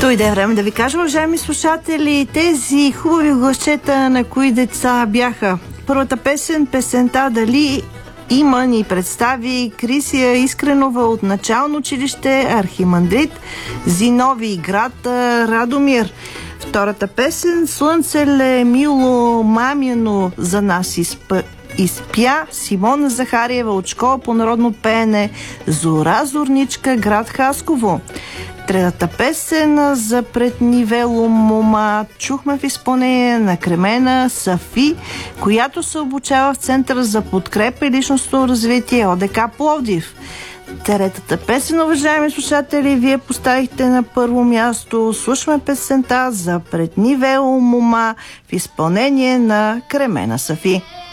Дойде време да ви кажа, уважаеми слушатели, тези хубави гласчета на кои деца бяха. Първата песента "Дали има" ни представи Крисия Искренова от начално училище Архимандрит Зинови, град Радомир. Втората песен "Слънцеле мило мамино за нас изпя" Симона Захариева от школа по народно пеене Зора Зорничка, град Хасково. Третата песен "За преднивело мома" чухме в изпълнение на Кремена Сафи, която се обучава в Центъра за подкрепа и личностно развитие ОДК Пловдив. Третата песен, уважаеми слушатели, вие поставихте на първо място. Слушаме песента "За преднивело мома" в изпълнение на Кремена Сафи.